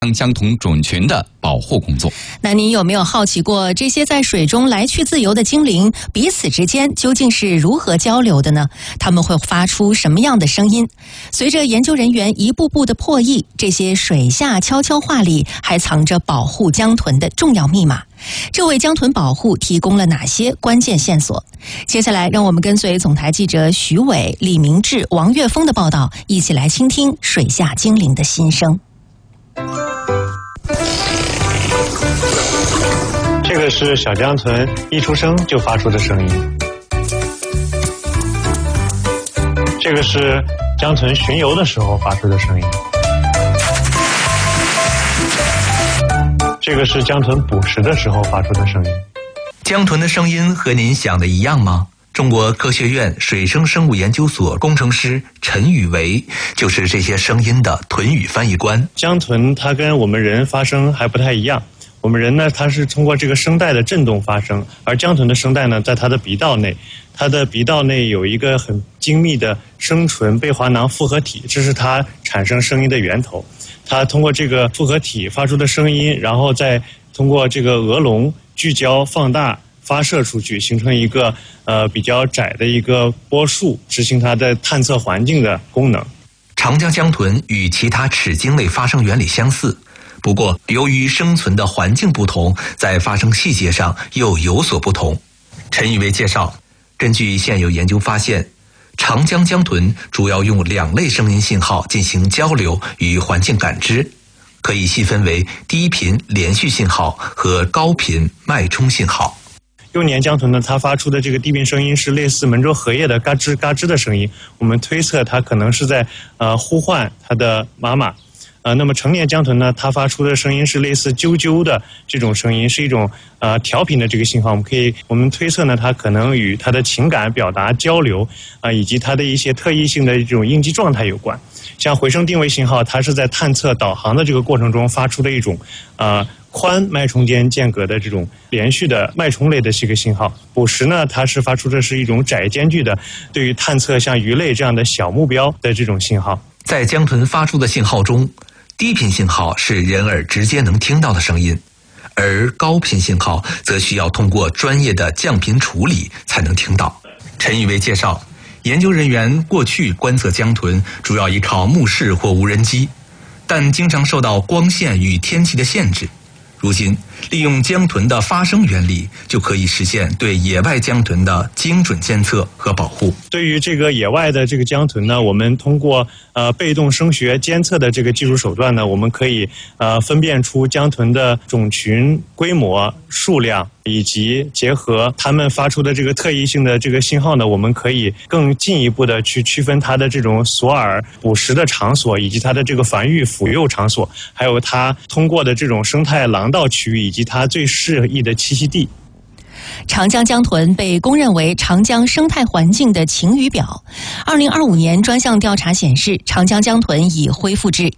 江豚种群的保护工作。 那您有没有好奇过，这些在水中来去自由的精灵彼此之间究竟是如何交流的呢？他们会发出什么样的声音？随着研究人员一步步的破译，这些水下悄悄话里还藏着保护江豚的重要密码。这为江豚保护提供了哪些关键线索？接下来让我们跟随总台记者徐伟、李明志、王岳峰的报道，一起来倾听水下精灵的心声。 这个是小江豚一出生就发出的声音，这个是江豚巡游的时候发出的声音，这个是江豚捕食的时候发出的声音。 江豚的声音和您想的一样吗？中国科学院水生生物研究所工程师陈宇维就是这些声音的豚语翻译官。 江豚它跟我们人发声还不太一样，我们人呢，它是通过这个声带的振动发声，而江豚的声带呢，在它的鼻道内，它的鼻道内有一个很精密的声唇背滑囊复合体，这是它产生声音的源头。它通过这个复合体发出的声音，然后再通过这个额笼聚焦放大发射出去，形成一个比较窄的一个波束，执行它的探测环境的功能。 长江江豚与其他齿鲸类发声原理相似，不过由于生存的环境不同，在发声细节上又有所不同。陈宇维介绍，根据现有研究发现，长江江豚主要用2类声音信号进行交流与环境感知，可以细分为低频连续信号和高频脉冲信号。 幼年江豚呢，它发出的这个低频声音是类似门州荷叶的嘎吱嘎吱的声音，我们推测它可能是在呼唤它的妈妈。那么成年江豚呢，它发出的声音是类似啾啾的这种声音，是一种调频的这个信号。我们推测呢，它可能与它的情感表达交流以及它的一些特异性的这种应激状态有关。像回声定位信号，它是在探测导航的这个过程中发出的一种宽脉冲间间隔的这种连续的脉冲类的这个信号。捕食呢，它是发出的是一种窄间距的对于探测像鱼类这样的小目标的这种信号。 在江豚发出的信号中，低频信号是人耳直接能听到的声音，而高频信号则需要通过专业的降频处理才能听到。陈宇维介绍，研究人员过去观测江豚主要依靠目视或无人机，但经常受到光线与天气的限制。如今，利用江豚的发声原理，就可以实现对野外江豚的精准监测和保护。 对于这个野外的这个江豚呢，我们通过被动声学监测的这个技术手段呢，我们可以分辨出江豚的种群规模、数量，以及结合它们发出的这个特异性的这个信号呢，我们可以更进一步的去区分它的这种索饵捕食的场所，以及它的这个繁育抚幼场所，还有它通过的这种生态廊道区域，以及它最适宜的栖息地。 长江江豚被公认为长江生态环境的晴雨表。2025年专项调查显示，长江江豚已恢复至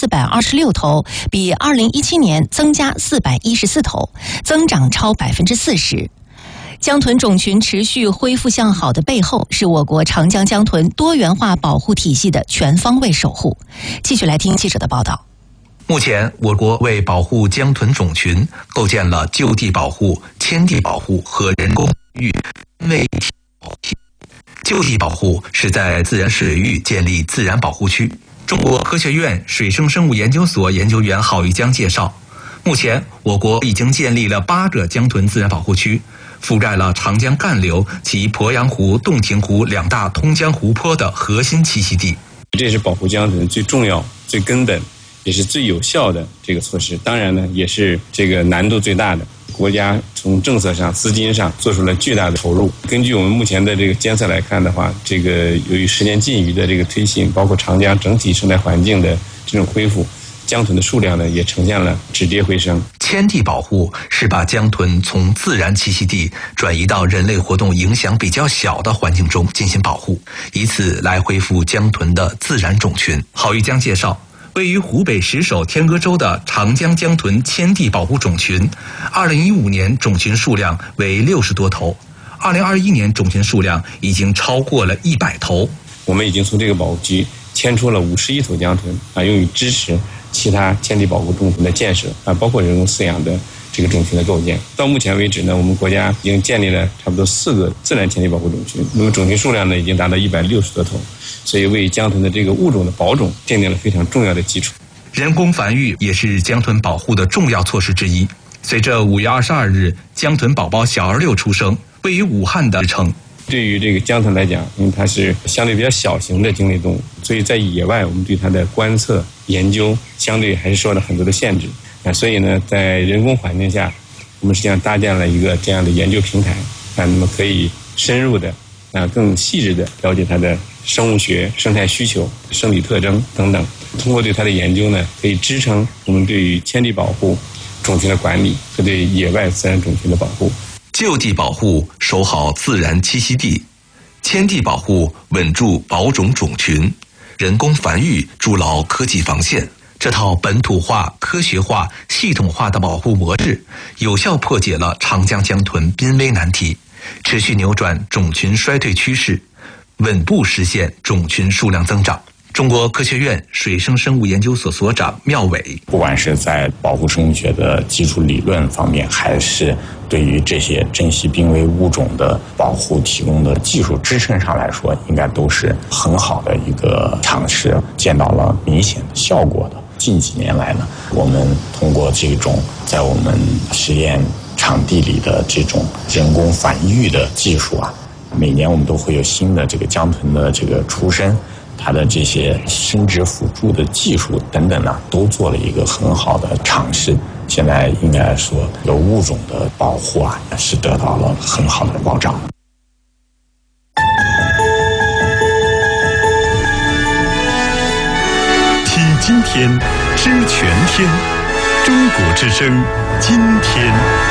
1426头，比2017年增加414头，增长超40%。江豚种群持续恢复向好的背后，是我国长江江豚多元化保护体系的全方位守护。继续来听记者的报道。 目前，我国为保护江豚种群，构建了就地保护、迁地保护和人工育为一体保护体。就地保护是在自然水域建立自然保护区。中国科学院水生生物研究所研究员郝玉江介绍，目前我国已经建立了8个江豚自然保护区，覆盖了长江干流及鄱阳湖、洞庭湖2大通江湖泊的核心栖息地。 这是保护江豚最重要、最根本，也是最有效的这个措施。当然呢，也是这个难度最大的。国家从政策上、资金上做出了巨大的投入。根据我们目前的这个监测来看的话，这个由于10年禁渔的这个推行，包括长江整体生态环境的这种恢复，江豚的数量呢也呈现了止跌回升。 迁地保护是把江豚从自然栖息地转移到人类活动影响比较小的环境中进行保护，以此来恢复江豚的自然种群。郝玉江介绍，位于湖北石首天歌洲的长江江豚迁地保护种群，2015年种群数量为60多头，2021年种群数量已经超过了100头。 我们已经从这个保护区迁出了51头江豚用于支持其他迁地保护种群的建设啊，包括人工饲养的这个种群的构建。到目前为止呢，我们国家已经建立了差不多4个自然迁地保护种群，那么种群数量呢已经达到160多头，所以为江豚的这个物种的保种奠定了非常重要的基础。 人工繁育也是江豚保护的重要措施之一。随着5月22日江豚宝宝小儿6出生，位于武汉的称。 对于这个江豚来讲，因为它是相对比较小型的鲸类动物，所以在野外我们对它的观测研究相对还是受到很多的限制所以呢，在人工环境下，我们实际上搭建了一个这样的研究平台那么可以深入的更细致的了解它的生物学、生态需求、生理特征等等。通过对它的研究呢，可以支撑我们对于迁地保护、种群的管理和对野外自然种群的保护。 就地保护，守好自然栖息地；迁地保护，稳住保种种群；人工繁育，筑牢科技防线。这套本土化、科学化、系统化的保护模式，有效破解了长江江豚濒危难题，持续扭转种群衰退趋势，稳步实现种群数量增长。中国科学院水生生物研究所所长缪伟， 不管是在保护生物学的基础理论方面，还是对于这些珍稀濒危物种的保护提供的技术支撑上来说，应该都是很好的一个尝试，见到了明显的效果的。近几年来呢，我们通过这种在我们实验场地里的这种人工繁育的技术每年我们都会有新的这个江豚的这个出生，它的这些生殖辅助的技术等等都做了一个很好的尝试。现在应该说，有物种的保护是得到了很好的保障。 听今天，知全天，中国之声，今天。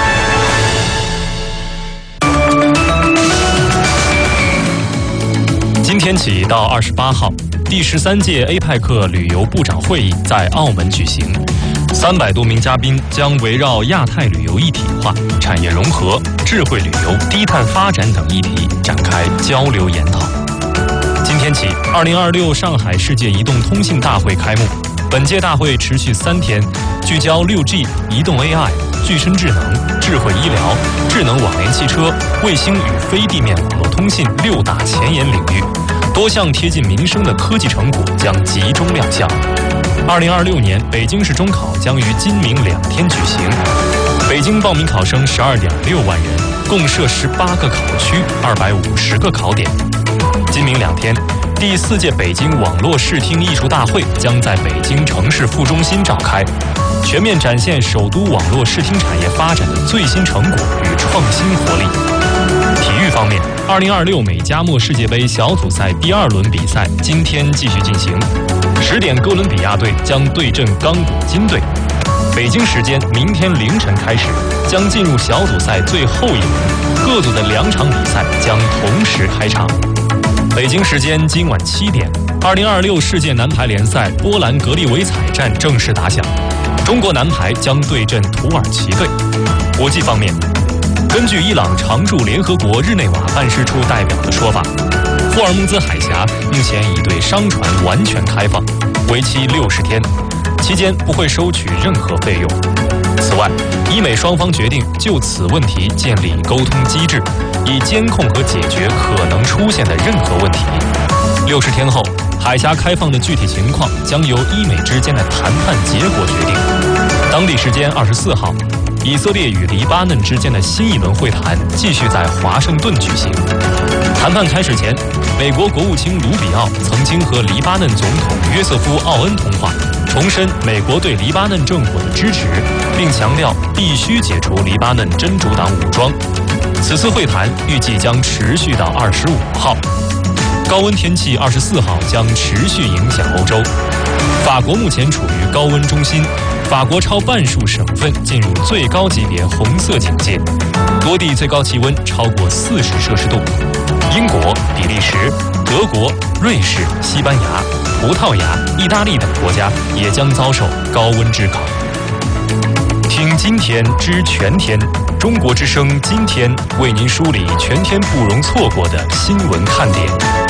今天起到28号，第13届 APEC 旅游部长会议在澳门举行，300多名嘉宾将围绕亚太旅游一体化、产业融合、智慧旅游、低碳发展等议题展开交流研讨。今天起，2026上海世界移动通信大会开幕。本届大会持续3天，聚焦6G、移动 AI、具身智能、智慧医疗、智能网联汽车、卫星与非地面网络通信6大前沿领域，多项贴近民生的科技成果将集中亮相。2026年北京市中考将于今明2天举行，北京报名考生12.6万人，共设18个考区，250个考点。今明2天，第4届北京网络视听艺术大会将在北京城市副中心召开，全面展现首都网络视听产业发展的最新成果与创新活力。体育方面，2026美加墨世界杯小组赛第2轮比赛今天继续进行，10点哥伦比亚队将对阵刚果金队。北京时间明天凌晨开始，将进入小组赛最后一轮，各组的2场比赛将同时开场。北京时间今晚7点，2026世界男排联赛波兰格利维采站正式打响，中国男排将对阵土耳其队。国际方面，根据伊朗常驻联合国日内瓦办事处代表的说法，霍尔木兹海峡目前已对商船完全开放，为期60天，期间不会收取任何费用。此外，伊美双方决定就此问题建立沟通机制，以监控和解决可能出现的任何问题。60天后，海峡开放的具体情况将由伊美之间的谈判结果决定。当地时间24号，以色列与黎巴嫩之间的新一轮会谈继续在华盛顿举行。谈判开始前，美国国务卿卢比奥曾经和黎巴嫩总统约瑟夫·奥恩通话，重申美国对黎巴嫩政府的支持，并强调必须解除黎巴嫩真主党武装。此次会谈预计将持续到25号。高温天气24号将持续影响欧洲。法国目前处于高温中心，法国超半数省份进入最高级别红色警戒，多地最高气温超过40摄氏度。英国、比利时、德国、瑞士、西班牙、葡萄牙、意大利等国家也将遭受高温炙烤。听今天知全天，中国之声今天为您梳理全天不容错过的新闻看点。